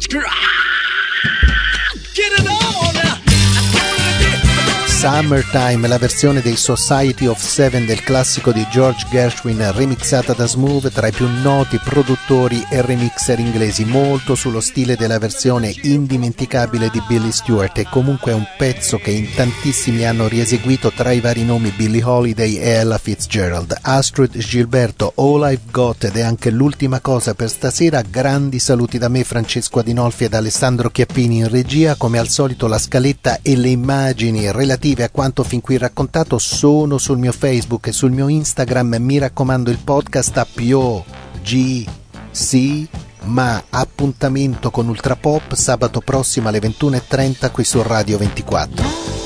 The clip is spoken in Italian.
Summertime, la versione dei Society of Seven del classico di George Gershwin remixata da Smooth, tra i più noti produttori e remixer inglesi, molto sullo stile della versione indimenticabile di Billy Stewart, e comunque è un pezzo che in tantissimi hanno rieseguito tra i vari nomi Billie Holiday e Ella Fitzgerald. Astrud Gilberto, All I've Got, ed è anche l'ultima cosa per stasera. Grandi saluti da me, Francesco Adinolfi, ed Alessandro Chiappini in regia. Come al solito la scaletta e le immagini relative a quanto fin qui raccontato sono sul mio Facebook e sul mio Instagram. Mi raccomando, il podcast a ma appuntamento con Ultrapop sabato prossimo alle 21:30 qui su Radio 24.